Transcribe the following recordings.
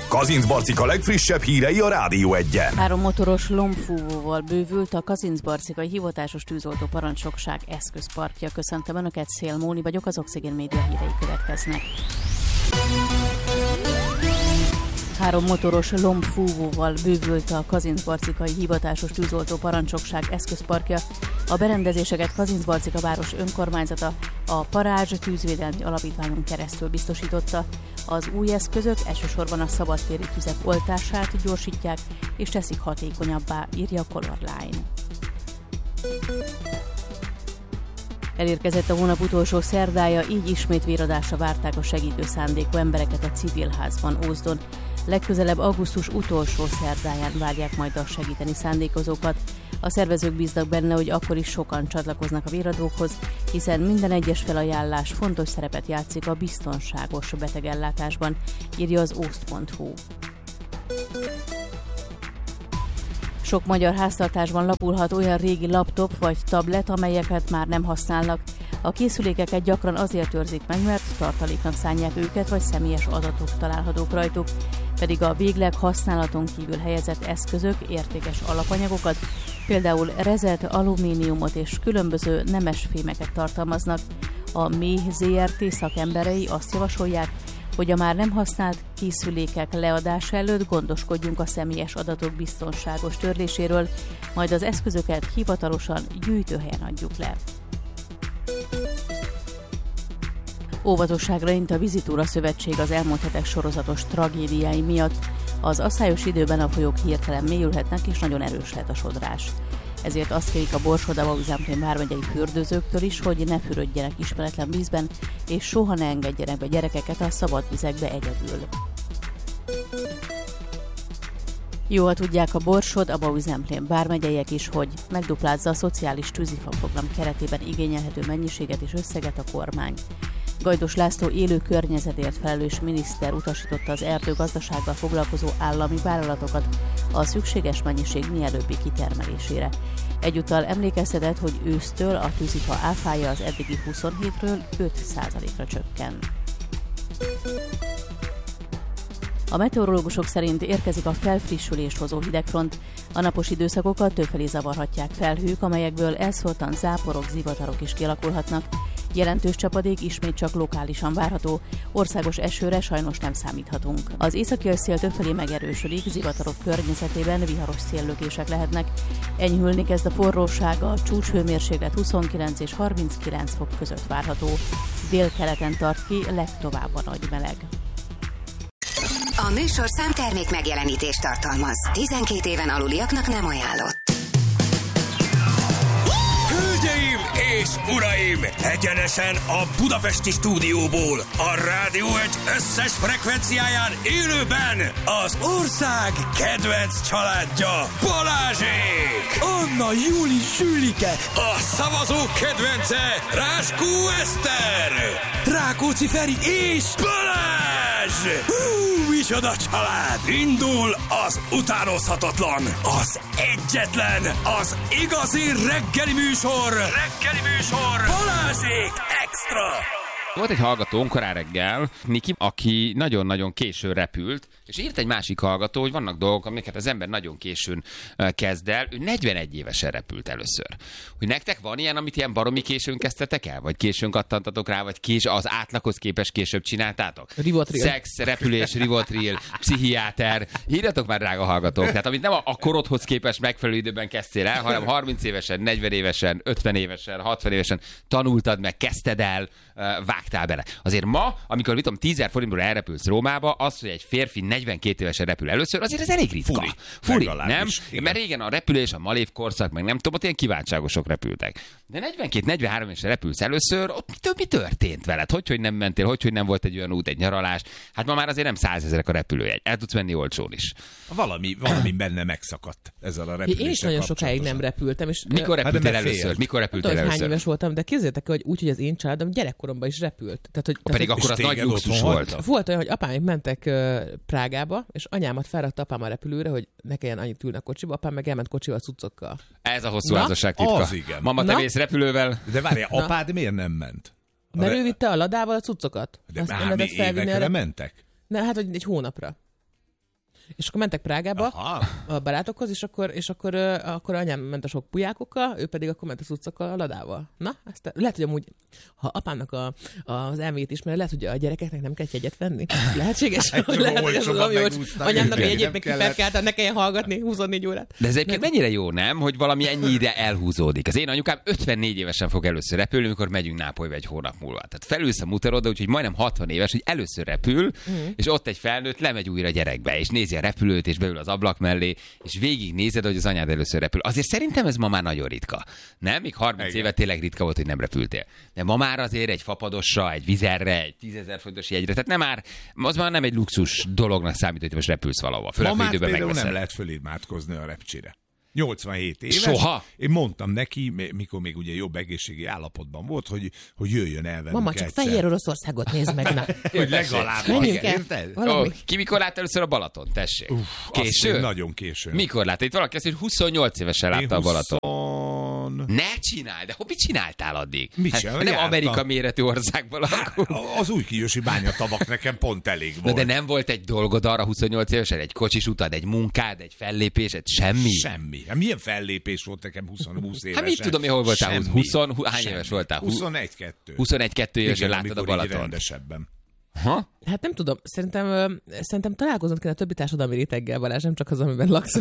Kazincbarcika legfrissebb hírei a Rádió Egyen. 3 motoros lombfúvóval bővült a kazincbarcikai hivatásos tűzoltó parancsnokság eszközparkja. Köszöntöm Önöket, Szél Móni vagyok, az Oxigén Média hírei következnek. 3 motoros lombfúvóval bővült a kazincbarcikai hivatásos tűzoltó parancsnokság eszközparkja. A berendezéseket Kazincbarcika város önkormányzata a Parázs tűzvédelmi alapítványon keresztül biztosította. Az új eszközök elsősorban a szabadtéri tüzek oltását gyorsítják és teszik hatékonyabbá, írja Colorline. Elérkezett a hónap utolsó szerdája, így ismét véradásra várták a segítő szándékú embereket a Civilházban Ózdon. Legközelebb augusztus utolsó szerdáján várják majd a segíteni szándékozókat. A szervezők bíznak benne, hogy akkor is sokan csatlakoznak a véradókhoz, hiszen minden egyes felajánlás fontos szerepet játszik a biztonságos betegellátásban, írja az oszt.hu. Sok magyar háztartásban lapulhat olyan régi laptop vagy tablet, amelyeket már nem használnak. A készülékeket gyakran azért őrzik meg, mert tartaléknak szánják őket, vagy személyes adatok találhatók rajtuk, pedig a végleg használaton kívül helyezett eszközök értékes alapanyagokat, például rezet, alumíniumot és különböző nemes fémeket tartalmaznak. A MÉH ZRT szakemberei azt javasolják, hogy a már nem használt készülékek leadása előtt gondoskodjunk a személyes adatok biztonságos törléséről, majd az eszközöket hivatalosan gyűjtőhelyen adjuk le. Óvatosságra int a Vizitúra Szövetség az elmúlt hetek sorozatos tragédiái miatt. Az asszályos időben a folyók hirtelen mélyülhetnek és nagyon erős lehet a sodrás. Ezért azt kérik a Borsod-Abaúj-Zemplén vármegyei fürdőzőktől is, hogy ne fürödjenek ismeretlen vízben, és soha ne engedjenek be gyerekeket a szabad vizekbe egyedül. Jó, ha tudják a Borsod-Abaúj-Zemplén vármegyeiek is, hogy megduplázza a szociális tűzifa program keretében igényelhető mennyiséget és összeget a kormány. Gajdos László élő környezetért felelős miniszter utasította az erdőgazdasággal foglalkozó állami vállalatokat a szükséges mennyiség mielőbbi kitermelésére. Egyúttal emlékeztetett, hogy ősztől a tűzifa áfája az eddigi 27-ről 5%-ra csökken. A meteorológusok szerint érkezik a felfrissülést hozó hidegfront. A napos időszakokat többfelé zavarhatják felhők, amelyekből elszórtan záporok, zivatarok is kialakulhatnak. Jelentős csapadék ismét csak lokálisan várható, országos esőre sajnos nem számíthatunk. Az északi szél többfelé megerősödik, zivatarok környezetében viharos széllökések lehetnek. Enyhülni kezd a forróság, a csúcshőmérséklet 29 és 39 fok között várható. Délkeleten tart ki legtovább a nagy meleg. A műsorszám termék megjelenítést tartalmaz. 12 éven aluliaknak nem ajánlott. Hölgyeim és uraim! Egyenesen a budapesti stúdióból, a Rádió Egy összes frekvenciáján élőben az ország kedvenc családja, Balázsék! Anna, Júli, Sülike! A szavazók kedvence, Ráskó Eszter! Rákóczi Feri és Balázs! Micsoda család! Indul az utánozhatatlan, az egyetlen, az igazi reggeli műsor! Balázsék Extra! Volt egy hallgatónk korán reggel, Niki, aki nagyon-nagyon későn repült, és írt egy másik hallgató, hogy vannak dolgok, amiket az ember nagyon későn kezd el. Ő 41 évesen repült először. Hogy nektek van ilyen, amit ilyen baromi későn kezdtetek el? Vagy későn kattantatok rá, vagy az átlaghoz képest később csináltátok? Rivotril. Szex, repülés, rivotril, pszichiáter. Írjatok már, drága hallgatók. Tehát amit nem a korodhoz képest megfelelő időben kezdtél el, hanem 30 évesen, 40 évesen, 50 évesen, 60 évesen tanultad meg, kezdted el, vágtál bele. Azért ma, amikor mit tudom, 10 000 forintból elrepülsz Rómába, az, hogy egy férfi 42 évesen repül először, azért ez elég ritka. Furi, nem? Igen. Mert régen a repülés, a malév korszak, meg nem tudom, ott ilyen kiváltságosok repültek. De 42-43 évesen repülsz először, ott mi történt veled? Hogy nem mentél, hogy nem volt egy olyan út, egy nyaralás? Hát ma már azért nem 100 000 a repülőjegy. El tudsz menni olcsón is. Valami benne megszakadt ezzel a repüléssel. Én is nagyon sokáig nem repültem. És mikor repültél először? Hány éves voltam, de képzeljétek, hogy úgy, hogy az én családom gyerekkoromban is repült. Pedig akkor az nagy luxus volt. Volt olyan, hogy apámék mentek Prágába, és anyámat felrakta apám a repülőre, hogy ne kelljen annyit ülni a kocsiba, apám meg elment kocsival, cuccokkal. Ez a hosszú házasság titka. Az igen. Mama, te mész repülővel. De várjál, apád miért nem ment? Mert ő vitte a ladával a cuccokat. De már évekre mentek? Ne, hát hogy egy hónapra. És akkor mentek Prágába Aha. a barátokhoz, és akkor anyám ment a sok pulyákokkal, ő pedig akkor ment az utcakkal a ladával. Na, ezt lehet, hogy amúgy, ha apámnak az elmét ismer, lehet, hogy a gyerekeknek nem kell jegyet venni. Lehetséges? Lehet, hogy anyámnak a jegyét meg kiperkálta, ne kelljen hallgatni 24 órát. De ez egyébként mennyire jó, nem? Hogy valami ennyire elhúzódik. Az én anyukám 54 évesen fog először repülni, amikor megyünk Nápolyba egy hónap múlva. Tehát felülsz a muterodra, úgyhogy majdnem 60 éves, hogy először repül, és ott egy felnőtt lemegy újra gyerekbe, és nézi a repülőt, és beül az ablak mellé, és végig nézed, hogy az anyád először repül. Azért szerintem ez ma már nagyon ritka. Nem? Még 30 éve tényleg ritka volt, hogy nem repültél. De ma már azért egy fapadosra, egy vizerre, egy 10 000 fontos jegyre, tehát nem már, az már nem egy luxus dolognak számít, hogy most repülsz valahova. Ma már például nem lehet fölidmátkozni a repcsire. 87 éves. Soha? Én mondtam neki, mikor még ugye jobb egészségi állapotban volt, hogy jöjjön el velünk Mama, csak Fehér Oroszországot nézd meg, na. Hogy legalább. Menjünk el. Ki mikor lát először a Balaton? Tessék. Késő? Nagyon késő. Mikor látta? Itt valaki azt, hogy 28 évesen látta a Balaton. Van. Ne csinálj, de mit csináltál addig? Mit Hát, csináltam? nem Amerika méretű országban lakunk. Az újkijósi bányatavak nekem pont elég Na, volt. de nem volt egy dolgod arra 28 évesen? Egy kocsis utad, egy munkád, egy fellépésed? Semmi? Semmi. Hát milyen fellépés volt nekem 20 évesen? Hát mit tudom, hol voltál? Semmi. 20, hány éves voltál? 21-2. 21-2 évesen Igen, láttad a amikor így Balaton. rendesebben. Ha? Hát nem tudom, szerintem találkoznod kell a többi társadalmi réteggel, Balázs, nem csak az, amiben laksz.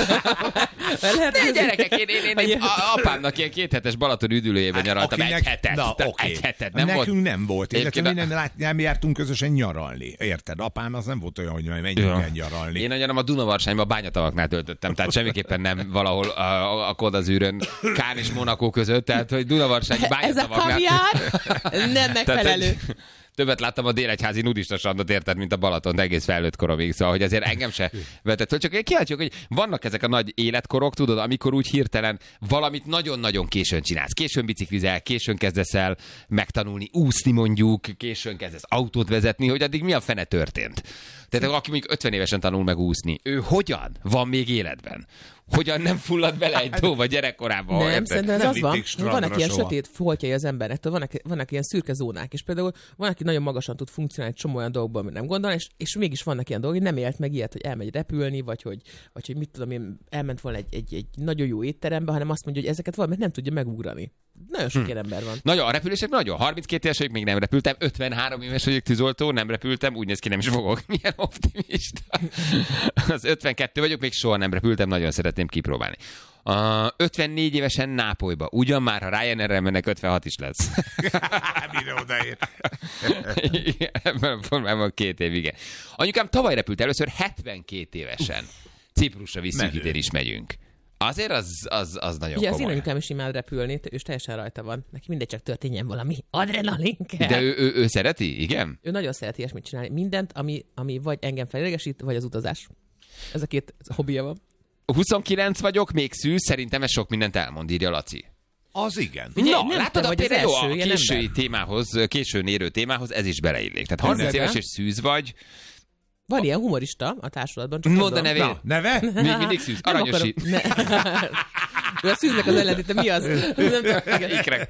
De gyerekek, én apámnak ilyen 2 hetes Balaton üdülőjében nyaraltam egy hetet. Na, oké. Egy hetet, nem nekünk volt? nem volt. Illetve nem jártunk közösen nyaralni. Érted? Apám az nem volt olyan, hogy menjünk el nyaralni. Én a Dunavarsányban a bányatavaknál töltöttem, tehát semmiképpen nem valahol a Kodazűrön, Kán és Monaco között, tehát hogy Dunavarsány bányatavaknál. Ez a kaviár nem megfelelő. Többet láttam a délegyházi nudista strandot, érted, mint a Balaton, de egész felnőtt koromig, szóval, hogy azért engem se vetett föl. Csak én kíváncsi vagyok, hogy vannak ezek a nagy életkorok, tudod, amikor úgy hirtelen valamit nagyon-nagyon későn csinálsz. Későn biciklizel, későn kezdesz el megtanulni úszni mondjuk, későn kezdesz autót vezetni, hogy addig mi a fene történt. Tehát aki mondjuk 50 évesen tanul meg úszni, ő hogyan van még életben? Hogyan nem fullad bele egy tóba gyerekkorában? Nem, szerintem ez az van, hogy vannak ilyen soha. sötét foltjai az emberektől, vannak ilyen szürke zónák, és például van, aki nagyon magasan tud funkcionálni egy csomó olyan dolgokban, amit nem gondol, és mégis vannak ilyen dolgok, hogy nem élt meg ilyet, hogy elmegy repülni, vagy hogy mit tudom én, elment volna egy nagyon jó étterembe, hanem azt mondja, hogy ezeket valamit nem tudja megugrani. Nagyon sok ilyen ember van. Nagyon, a repülések nagyon. 32 éves vagyok, még nem repültem, 53 éves vagyok, tűzoltó, nem repültem, úgy néz ki, nem is fogok. Milyen optimista. Az 52 vagyok, még soha nem repültem, nagyon szeretném kipróbálni. 54 évesen Nápolyba. Ugyan már, ha Ryanair-rel mennek, 56 is lesz. Mire odaér? Ebben a formában 2 év, igen. Anyukám tavaly repült először 72 évesen. Ciprusra visszük, is megyünk. Azért az nagyon ugye, komoly. az én anyukám is imád repülni, ő teljesen rajta van. Neki mindegy, csak történjen valami adrenalin kell. De ő szereti, igen? Ő nagyon szereti ilyesmit csinálni. Mindent, ami vagy engem felidegesít, vagy az utazás. Ez a 2 hobbija van. 29 vagyok, még szűz, szerintem ez sok mindent elmond, írja Laci. Az igen. Na, látod, a például jó, a késői témához, későn érő témához ez is beleillik. Tehát 30 éves és szűz vagy. Van ilyen humorista a társulatban. Mondd a nevét. Na, neve? Még mindig szűz. Aranyosi. Ő a szűznek az ellentéte, mi az? Ikrek.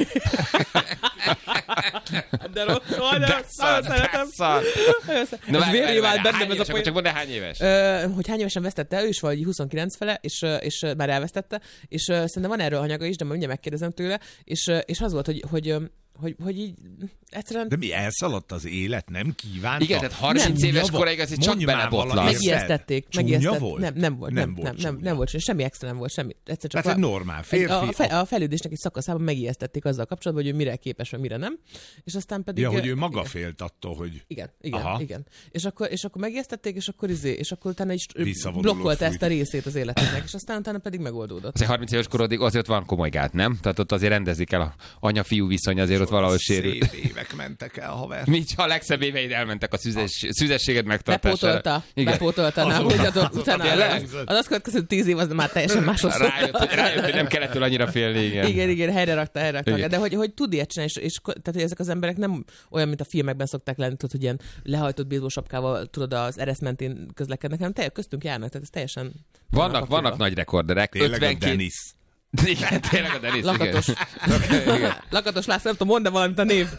De rossz vagy, de szeretem. Ez vérjé vált bennem ez a poén. Csak mondd, hány éves? Hogy hány évesen vesztette, ő is vagy 29 fele, és már elvesztette, és szerintem van erről anyaga is, de majd mindjárt megkérdezem tőle, és az volt, hogy így egyszerűen... De mi, elszaladt az élet? Nem kívánta? Igen, tehát 30 éves koráig azért csak belebotlasz. Megijesztették. Volt? Nem volt. Semmi extra nem volt. Semmi. Egyszer csak tehát egy normál férfi. A fejlődésnek egy szakaszában megijesztették azzal kapcsolatban, hogy ő mire képes, vagy mire nem. És aztán pedig... Ja, hogy ő maga félt attól, hogy... Igen. És akkor megijesztették, és akkor utána is blokkolta ezt a részét az életének, és aztán utána pedig megoldódott. Azért 30 éves korodig azért van komoly gát, nem? Tehát ott azért rendezik el a anya-fiú viszony, azért ott valahogy sérül. Szép évek mentek el, haver. Mit, a legszebb éveid elmentek a szüzességed megtartására. Bepótolta. Az azt következő 10 év, az már teljesen máshoz. Rájött, hogy nem kellett tőle annyira félni, Igen, helyre rakta. De hogy tud ilyet csinálni, és tehát, hogy ezek az emberek nem olyan, mint a filmekben szokták lenni, tudod, hogy ilyen lehajtott bízósapkával, tudod, az Eresz mentén közlekednek, hanem köztünk járnak, tehát ez teljesen... Vannak nagy rekorderek. Tényleg 52... a Denis. Igen, tényleg a Denis. Lakatos. Lakatos László, nem tudom, mondd valamit a név.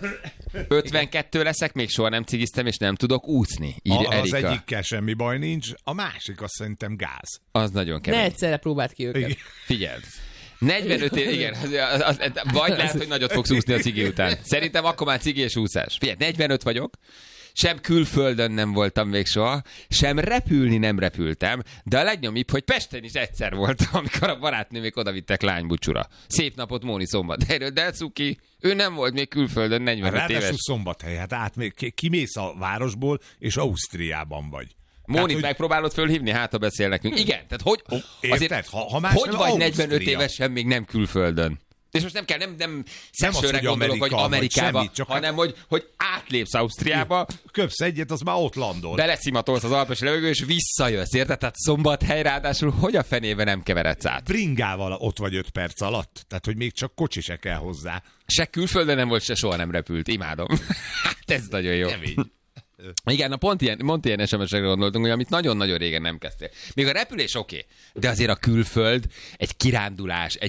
52 leszek, még soha nem cigiztem, és nem tudok úszni. Írja Az Erika. egyikkel semmi baj nincs, a másik azt szerintem gáz. Az nagyon Ne kemény. egyszerre próbáld ki őket. Igen. Figyeld. 45 év, igen, vagy lehet, hogy nagyot fogsz úszni a cigi után. Szerintem akkor már cigi és úszás. Figyelj, 45 vagyok, sem külföldön nem voltam még soha, sem repülni nem repültem, de a legnyomíbb, hogy Pesten is egyszer voltam, amikor a barátnőmék odavittek lánybúcsúra. Szép napot, Móni Szombathelyről, de cuki, ő nem volt még külföldön 45 Ráadásul éves. Szombathely, hát kimész a városból, és Ausztriában vagy. Mónit hogy- megpróbálod fölhívni, hát ha beszél nekünk. Igen, tehát hogy, Érted? Ha más hogy nem, vagy Ausztria. 45 évesen még nem külföldön? És most nem kell, nem szexőre hogy gondolok, vagy Amerika, vagy Amerikába, semmit, csak hanem hogy átlépsz Ausztriába, Köpsz egyet, az már ott landol. beleszimatolsz az alpesi levegő, és visszajössz, érted? Tehát Szombathely ráadásul, hogy a fenébe nem keveredsz át? Bringával ott vagy 5 perc alatt. Tehát, hogy még csak kocsi se kell hozzá. Se külföldön nem volt, se soha nem repült. Imádom. Hát ez nagyon jó. Kemény. Igen, pont ilyen SMS-ekre gondoltunk, hogy amit nagyon-nagyon régen nem kezdtél. Még a repülés oké, de azért a külföld, egy kirándulás,